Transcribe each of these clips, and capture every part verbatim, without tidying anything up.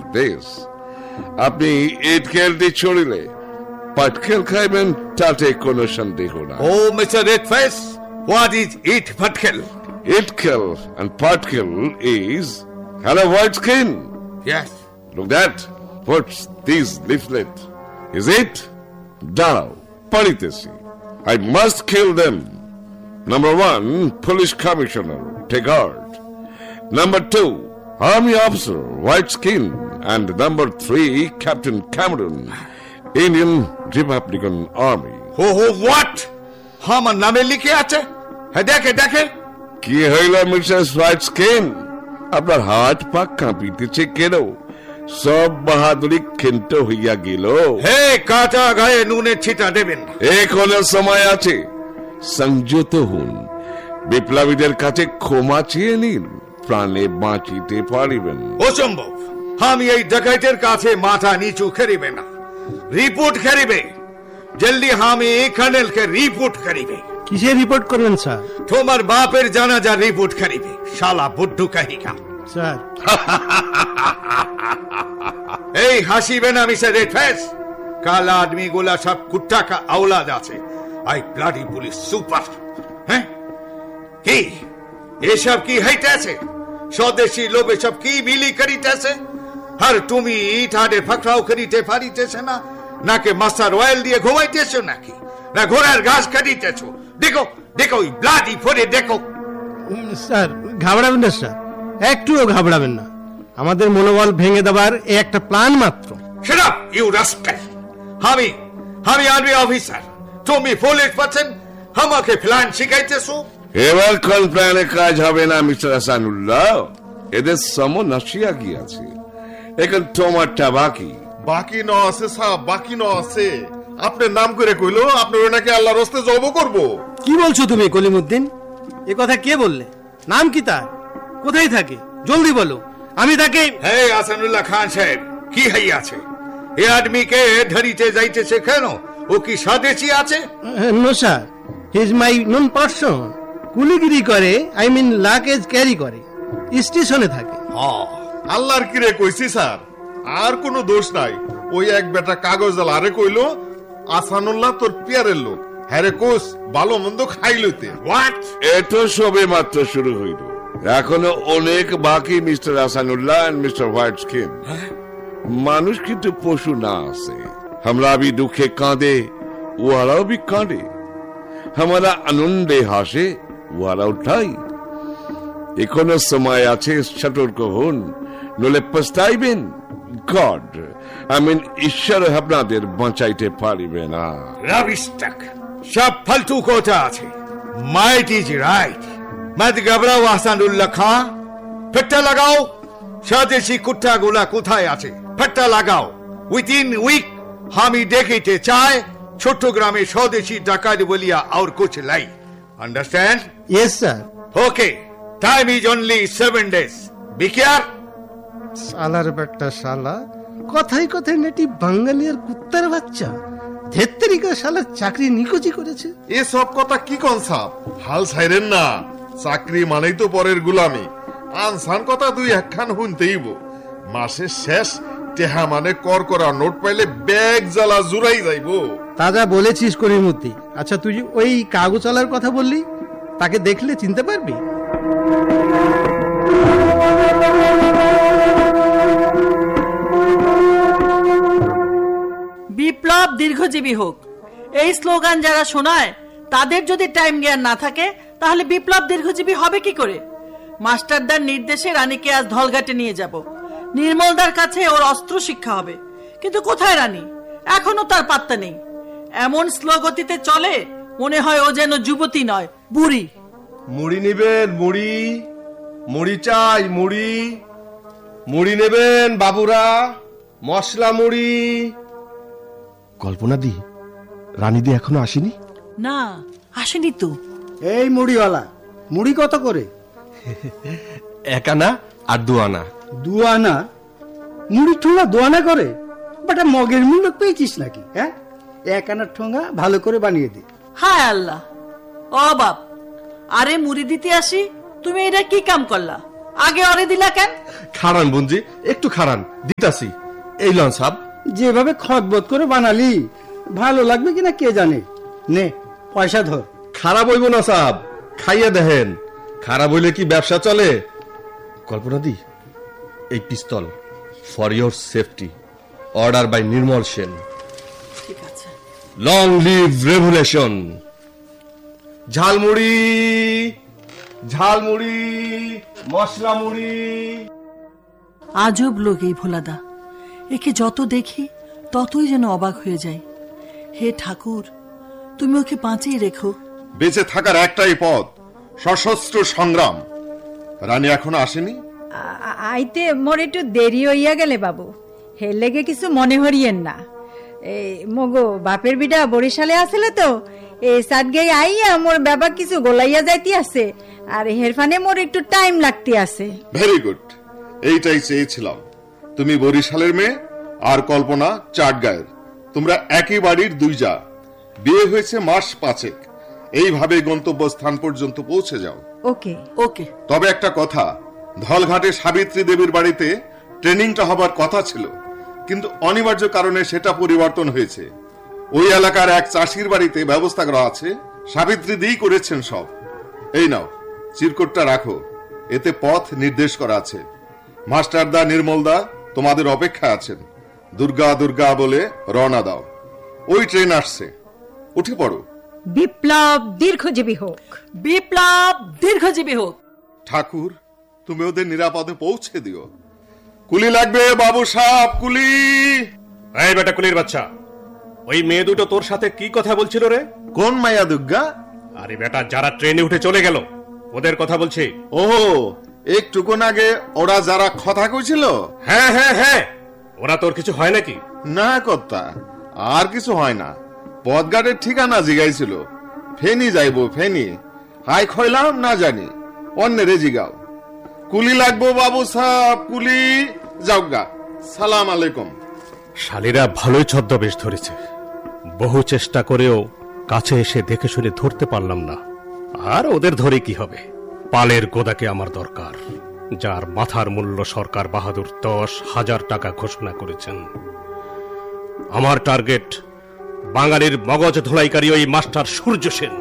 this. আপনি ইট খেলতে ছড়িলে পাটকেল খাইবেন তাতে কোনো সন্দেহ না। Oh, Mister Redface, what is it patkel? Itkel and patkel is hello white skin. Yes. Look that. What's this leaflet? Is it? Now, Paritesi. I must kill them. Number one, police commissioner, take guard. Number two, army officer, white skin. And number three, Captain Cameron, Indian Republican Army. Oh, oh, what? আমার নামে লিখে আছে? হ্যাঁ দেখে দেখে। কি হইল Mrs white skin? আপনার হাত পা কাঁপিতেছে কেন? সব বাহাদুরি ক্ষিন্ত হইয়া গেল। হে কাঁচা গায়ে নুনের ছিটা দেবেন না। এখনো সময় আছে, সংযত হন। বিপ্লবীদের কাছে ক্ষমা চেয়ে নিন, প্রাণে বাঁচিতে পারিবেন। অসম্ভব, আমি এই ডাকাইতের কাছে মাথা নিচু করিবে না। রিপোর্ট করিবে, জলদি আমি কর্নেলকে রিপোর্ট করিবে। কিসে রিপোর্ট করবেন স্যার? তোমার বাপের জানাজা রিপোর্ট করিবে, শালা বুদ্ধু কাহিকা। স্যার এই হাসিবে না মিস্টার রেডফেস, কালা আদমি গুলা সব কুত্তা কা औलाद আছে। I bloody police super. হ্যাঁ কি এসব কি হইতেছে? স্বদেশী লোক এসব কি বিলি করিতেছে? আর তুমি ইটাদের ফাকরাও করিতে পারিতেছে না? নাকি মাস্টার অয়েল দিয়ে ঘুমাইতেছো নাকি? না ঘোড়ার ঘাস কাটিতেছো? দেখো দেখো ব্লাডি ফোরে দেখো। স্যার ঘাবড়াবেন না স্যার, একটুও ঘাবড়াবেন না। আমাদের মনোবল ভেঙে দেবার এই একটা প্ল্যান মাত্র। Shut up, you rascal! আমি আমি আর্মি অফিসার, তুমি পুলিশ পাচ্ছেন, আমাকে প্ল্যান শিখাইতেছো? এবার কোন প্ল্যানে কাজ হবে না মিস্টার হাসানুল্লাহ? এদের সমন নাসিয়া গিয়াছে, এখন তোমারটা বাকি। বাকি ন আছে সাহেব, বাকি ন আছে। আপনার নাম করে কইলো আপনার নাকি আল্লাহর রাস্তায় জব করব। কি বলছো তুমি কলিমউদ্দিন? এ কথা কে বললে? নাম কি তার? কোথায় থাকে? জলদি বলো, আমি তাকে। হে হাসানুল্লাহ খান সাহেব, কি হইয়াছে? এ আদমিকে ধরিতে যাইতেছে কেন? ও কি স্বদেশী আছে? No sir, he is my non person. কুলিগিরি করে, আই মিন লাগেজ ক্যারি করে, স্টেশনে থাকে। আল্লাহর কিরে কইছি স্যার, আর কোনো দোষ নাই। ওই এক বেটা কাগজ আরে কইলো আসানুল্লাহ তোর পিয়ারের লোক, হ্যারে কোস ভালো মন্দ খাইলতে। হোয়াট? এতো সবে মাত্র শুরু হইল, এখনো অনেক বাকি mister Hasanullah and mister white skin. মানুষ কিন্তু পশু না আছে। আমরা भी দুঃখে কাঁদে, ওরাও भी কাঁদে। আমরা আনন্দে হাসে, ওরাও তাই। এখনো সময় আছে, সতর্ক হন, নলে পস্তাইবেন। গড আই মিন ঈশ্বর আপনাদের বাঁচাইতে পারিবে না। রাবিস্টাক, সব ফালতু কথা আছে। Might is right. মত ঘবরাও হাসানুল্লাহ খান, ফেটটা লাগাও। স্বদেশী কুত্তা গুলা কোথায় আছে? ফেটটা লাগাও। উইদিন উইক আমি দেখিতে চাই চট্টগ্রামে স্বদেশী ডাকাত বলিয়া আর কুছ লাই। Understand? Yes sir. Okay, time is only seven days. B care. শালার বেটা শালা, কথাই কথাই নেটি বাঙালি আর কুত্তার বাচ্চা। ধেত্তেরিকা শালা চাকরি নিকুচি করেছে। এসব কথা কি কোন সাহেব? হাল ছাইরেন না, চাকরি মানেই তো পরের গুলামি। আনসান কথা দুই একখান শুনতেইব। মাসের শেষ টেহা মানে কর করা নোট পাইলে ব্যাগ জ্বালা জুড়াই যাইব। তাজা বলেছিস করিমউদ্দিন। আচ্ছা তুই ওই কাগজওয়ালার কথা বললি, তাকে দেখলে চিনতে পারবি? বিপ্লব দীর্ঘজীবী হোক, এই স্লোগান যারা শোনায় তাদের যদি টাইম জ্ঞান না থাকে তাহলে বিপ্লব দীর্ঘজীবী হবে কি করে? মাস্টারদার নির্দেশে রানীকে আজ ধলঘাটে নিয়ে যাব। নির্মলদার কাছে ওর অস্ত্র শিক্ষা হবে, কিন্তু কোথায় রানী? এখনো তার পাত্তা নেই। এমন স্লো গতিতে চলে মনে হয় ও যেন যুবতী নয়, বুড়ি। মুড়ি নেবেন? মুড়ি মুড়ি চাই, মুড়ি মুড়ি নেবেন বাবুরা? মশলা মুড়ি। কল্পনা দি, রানী দি এখনো আসেনি? না, আসেনি তো। এই মুড়িওয়ালা, মুড়ি কত করে? এক আনা আর দু আনা। দু আনা? মুড়ি ঠোঙা দু আনা করে? বাটা মগের মূল্য পেয়েছিস নাকি? হ্যাঁ, এক আনার ঠোঙা ভালো করে বানিয়ে দে। হায় আল্লাহ, ও বাপ, আরে মুড়ি দিতে আসি, তুমি এটা কি কাম করলা? আগে অরে দিলা কেন? খারান বুনজি, একটু খারান, দিতাছি। এই লন সাব। যেভাবে খতবত করে বানালি ভালো লাগবে কিনা কে জানে। নে পয়সা ধর। খারাপ হইব না সাব, খাইয়া দেখেন। খারাপ হইলে কি ব্যবসা চলে? কল্পনা দি, এই পিস্তল for your safety, order by নির্মল সেন। ঠিক আছে। Long live revolution. Jhalmuri, jhalmuri, মশলা মুড়ি। আজব লোক এই ভোলাদা, একে যত দেখি ততই যেন অবাক হয়ে যায়। হে ঠাকুর, তুমি ওকে বাঁচিয়ে রেখো। বেঁচে থাকার একটাই পথ, সশস্ত্র সংগ্রাম। রানী এখনো আসেনি? আ- আইতে মোর একটু দেরি হইয়া গেলে বাবু, হের লেগে কিছু মনে হরিয়েন না। এই মগো বাপের বিটা বরিশালে আসলে তো, এই সাদগে আইয়া মোর বাবা কিছু গোলাইয়া যাইতে আছে, আর হেরফানে মোর একটু টাইম লাগতে আছে। ভেরি গুড, এইটাই চেয়েছিলাম। তুমি বরিশালের মেয়ে আর কল্পনা চাটগাঁয়ের। তোমরা একই বাড়ির দুই যা, বিয়ে হয়েছে মাস পাঁচেক। এইভাবে গন্তব্যস্থান পর্যন্ত পৌঁছে যাও। ওকে ওকে। তবে একটা কথা, ধলঘাটে সাবিত্রী দেবীর বাড়িতে ট্রেনিংটা হবার কথা ছিল, কিন্তু অনিবার্য কারণে সেটা পরিবর্তন হয়েছে। ওই এলাকার এক চাষির বাড়িতে ব্যবস্থা করা আছে, সাবিত্রী দিই করেছেন সব। এই নাও, চিরকুটটা রাখো, এতে পথ নির্দেশ করা আছে। মাস্টারদা, নির্মলদা তোমাদের অপেক্ষা আছেন। দুর্গা দুর্গা বলে রওনা দাও। ওই ট্রেন আসছে, উঠে পড়ো। বিপ্লব দীর্ঘজীবী হোক। বিপ্লব দীর্ঘজীবী হোক। ঠাকুর, তুমি ওদের নিরাপদে পৌঁছে দিও। কুলি লাগবে বাবু সাহেব, কুলি। এই বেটা কুলির বাচ্চা, ওই মেয়ে দুটো তোর সাথে কি কথা বলছিল রে? কোন মায়া দুর্গা? আরে বেটা, যারা ট্রেনে উঠে চলে গেল ওদের কথা বলছি। ও, একটুক্ষণ আগে ওরা যারা কথা কইছিল? হ্যাঁ হ্যাঁ হ্যাঁ, ওরা তোর কিছু হয় নাকি? না কর্তা, আর কিছু হয় না। পথঘাটের ঠিকানা জিগাইছিল, ফেনি যাইবো ফেনি। হাই খইলাম না জানি, অন্যেরে জিগাও। কুলি লাগবো বাবু সাহেব, কুলি। যাও গা, সালাম আলাইকুম। শালীরা ভালোই ছদ্মবেশ ধরেছে, বহু চেষ্টা করেও কাছে এসে দেখে শুনে ধরতে পারলাম না। আর ওদের ধরে কি হবে? পালের গোদাকে আমার দরকার, যার মাথার মূল্য সরকার বাহাদুর দশ হাজার টাকা ঘোষণা করেছেন। আমার টার্গেট বাঙালির মগজ ধোলাইকারী ওই মাস্টার সূর্য সেন।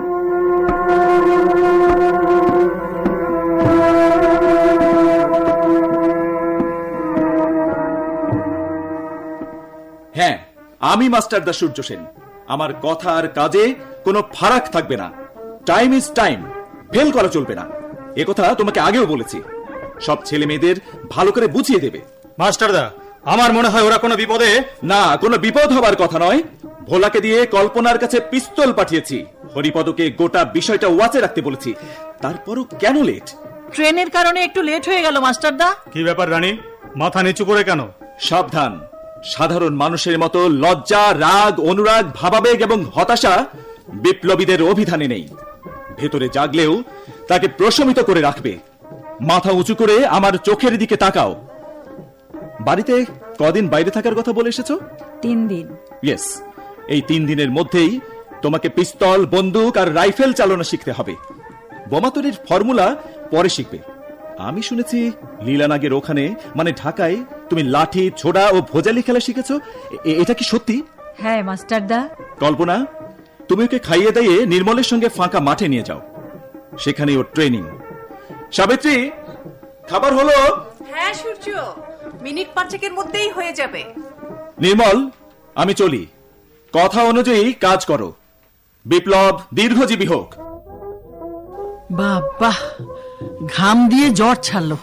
হ্যাঁ, আমি মাস্টার দা সূর্য সেন। আমার কথা আর কাজে কোনো ফারাক থাকবে না। টাইম ইজ টাইম, ফেল করা চলবে না। একথা তোমাকে আগেও বলেছি। সব ছেলে মেয়েদের ভালো করে বুঝিয়ে দেবে। মাস্টারদা, আমার মনে হয় ওরা কোনো বিপদে। না, কোনো বিপদ হবার কথা নয়। ভোলাকে দিয়ে কল্পনার কাছে পিস্তল পাঠিয়েছি, হরিপদকে গোটা বিষয়টা ওয়াচে রাখতে বলেছি। তারপরও কেন লেট? ট্রেনের কারণে একটু লেট হয়ে গেল মাস্টারদা। কি ব্যাপার রানী, মাথা নিচু করে কেন? সাবধান, সাধারণ মানুষের মতো লজ্জা, রাগ, অনুরাগ, ভাবাবেগ এবং হতাশা বিপ্লবীদের অভিধানে নেই। ভেতরে জাগলেও তাকে প্রশমিত করে রাখবে। মাথা উঁচু করে আমার চোখের দিকে তাকাও। বাড়িতে কদিন বাইরে থাকার কথা বলে এসেছো? তিন দিন। ইয়েস, এই তিন দিনের মধ্যেই তোমাকে পিস্তল, বন্দুক আর রাইফেল চালানো শিখতে হবে। বোমা তৈরির ফর্মুলা পরে শিখবে। আমি শুনেছি লীলানাগের ওখানে, মানে ঢাকায়, তুমি লাঠি, ছোড়া ও ভোজালি খেলা শিখেছো। এ- এটা কি সত্যি? হ্যাঁ মাস্টারদা। কল্পনা, তুমি ওকে খাইয়ে দিয়ে নির্মলের সঙ্গে ফাঁকা মাঠে নিয়ে যাও, সেখানে ওর ট্রেনিং। সাবিত্রী, খাবার হলো? হ্যাঁ সূর্য, মিনিট পাঁচেকের মধ্যেই হয়ে যাবে। নির্মল, আমি চলি। কথা অনুযায়ী কাজ করো। বিপ্লব দীর্ঘজীবী হোক। বাবা, ঘাম দিয়ে জ্বর ছাড়লো।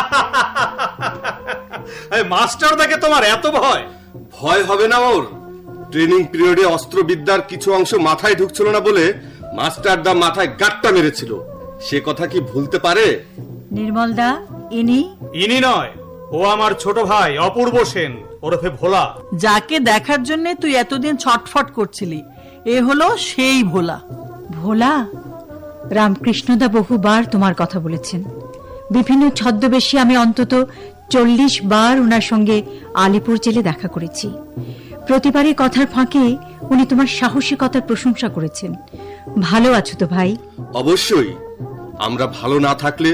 মাস্টারদাকে তোমার এত ভয়? ভয় হবে না ওর। ট্রেনিং পিরিয়ডে অস্ত্রবিদ্যার কিছু অংশ মাথায় ঢুকছিল না বলে মাস্টারদা মাথায় গাট্টা মেরেছিল। সে কথা কি ভুলতে পারে? নির্মলদা, ইনি? ইনি নয়, ও আমার ছোট ভাই অপূর্ব সেন, ওরফে ভোলা। যাকে দেখার জন্য তুই এতদিন ছটফট করছিলি, এ হলো সেই ভোলা। ভোলা? রামকৃষ্ণদা বহুবার তোমার কথা বলেছেন। বিভিন্ন ছদ্মবেশে আমি অন্তত চল্লিশ বার ওনার সঙ্গে আলিপুর জেলে দেখা করেছি। প্রতিবারই কথার ফাঁকে উনি তোমার সাহসিকতার প্রশংসা করেছেন। ভালো আছো তো ভাই? অবশ্যই। আমরা ভালো না থাকলে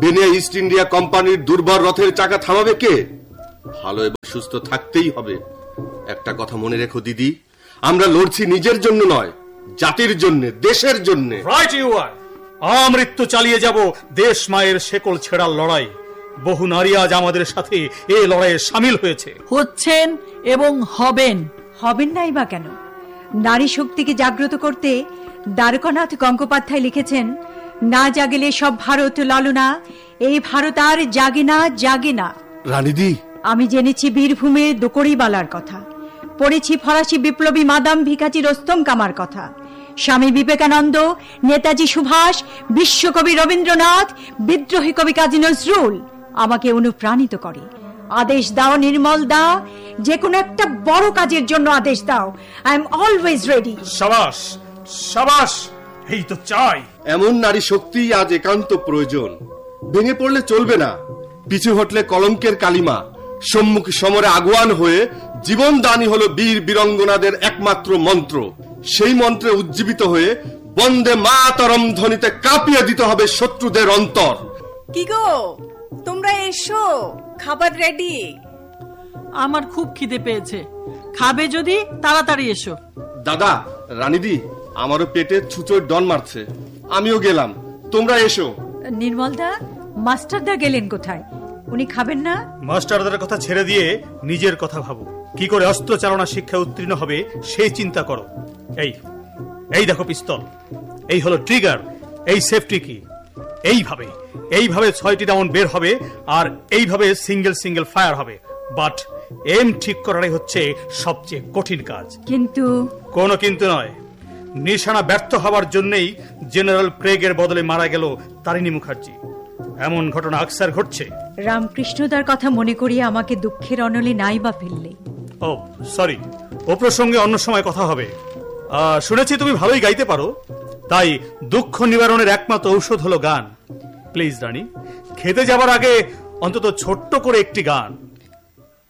বেনিয়া ইস্ট ইন্ডিয়া কোম্পানির দুর্বল রথের চাকা থামাবে কে? ভালো এবং সুস্থ থাকতেই হবে। একটা কথা মনে রেখো দিদি, আমরা লড়ছি নিজের জন্য নয়, জাতির জন্য, দেশের জন্য। রাইট ইউ আর। আমৃত্যু চালিয়ে যাব দেশ মায়ের শেকল ছেড়ার লড়াই। বহু নারী আজ আমাদের সাথে এই লড়াইয়ে সামিল হয়েছে, হচ্ছেন এবং হবেন। হবেন নাই বা কেন? নারী শক্তিকে জাগ্রত করতে দ্বারকানাথ গঙ্গোপাধ্যায় লিখেছেন, না জাগেলে সব ভারত লালনা, এই ভারত আর জাগে না, জাগে না। রানীদি, আমি জেনেছি বীরভূমের দোকড়িবালার কথা, পড়েছি ফরাসি বিপ্লবী মাদাম ভিকাজি রোস্তম কামার কথা, স্বামী বিবেকানন্দ, নেতাজি সুভাষ, বিশ্বকবি রবীন্দ্রনাথ, বিদ্রোহী কবি কাজী নজরুল আমাকে অনুপ্রাণিত করে। আদেশ দাও নির্মল দা, যে কোনো একটা বড় কাজের জন্য আদেশ দাও। I am always ready. সাবাস সাবাস, এই তো চাই। এমন নারী শক্তি আজ একান্ত প্রয়োজন। ভেঙে পড়লে চলবে না, পিছু হটলে কলঙ্কের কালিমা। সম্মুখ সমরে আগুয়ান হয়ে জীবন দানই হলো বীর বীরঙ্গনাদের একমাত্র মন্ত্র। সেই মন্ত্রে উজ্জীবিত হয়ে বন্দে মাতরম ধ্বনিতে কাঁপিয়ে দিতে হবে শত্রুদের অন্তর। কি গো, তোমরা এসো, খাবার রেডি। আমার খুব খিদে পেয়েছে, খাবে যদি তাড়াতাড়ি এসো। দাদা, রানীদি, আমারও পেটে ছুঁচোর ডন মারছে, আমিও গেলাম, তোমরা এসো। নির্মলদা, মাস্টারদা গেলেন কোথায়? উনি খাবেন না? মাস্টারদের কথা ছেড়ে দিয়ে নিজের কথা ভাবো। কি করে অস্ত্র চালনা শিক্ষা উত্তীর্ণ হবে সেই চিন্তা করো। এই এই দেখো পিস্তল, এই হলো ট্রিগার, এই সেফটি কি। এইভাবে এইভাবে ছয়টি রাউন্ড বের হবে আর এইভাবে সিঙ্গেল সিঙ্গেল ফায়ার হবে। বাট এম ঠিক করাটাই হচ্ছে সবচেয়ে কঠিন কাজ। কিন্তু কোনো কিন্তু নয়। নিশানা ব্যর্থ হওয়ার জন্যই জেনারেল প্রেগের বদলে মারা গেল তারিণী মুখার্জি। এমন ঘটনা আকসার ঘটছে। রামকৃষ্ণদার কথা মনে করিয়ে আমাকে দুঃখের অনলে নাই বা ফেললে। ও সরি, ও প্রসঙ্গে অন্য সময় কথা হবে। শুনেছি তুমি ভালোই গাইতে পারো, তাই দুঃখ নিবারণের একমাত্র ঔষধ হলো গান। প্লিজ রানী, খেতে যাবার আগে অন্তত ছোট্ট করে একটি গান।